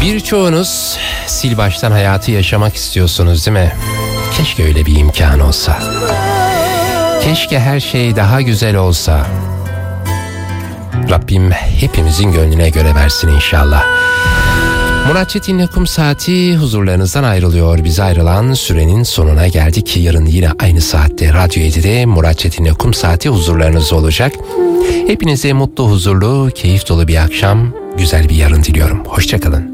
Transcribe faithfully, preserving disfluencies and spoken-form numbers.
Birçoğunuz sil baştan hayatı yaşamak istiyorsunuz değil mi? Keşke öyle bir imkan olsa. Keşke her şey daha güzel olsa. Rabbim hepimizin gönlüne göre versin inşallah. Murat Çetin'le Kum Saati huzurlarınızdan ayrılıyor. Biz ayrılan sürenin sonuna geldik. Yarın yine aynı saatte Radyo yedide Murat Çetin'le Kum Saati huzurlarınızda olacak. Hepinize mutlu, huzurlu, keyif dolu bir akşam, güzel bir yarın diliyorum. Hoşça kalın.